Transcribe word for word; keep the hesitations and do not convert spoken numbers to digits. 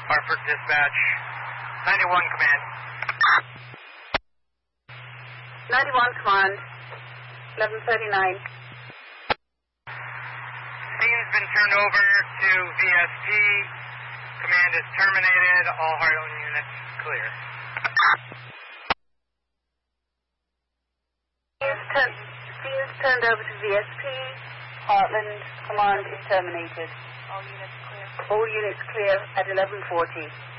Hartford Dispatch, ninety-one Command. ninety-one Command, eleven thirty-nine. Scene's been turned over to V S P. Command is terminated. All Heartland units clear. Scene's turned over to V S P. Heartland Command is terminated. All units clear. All units clear at eleven forty.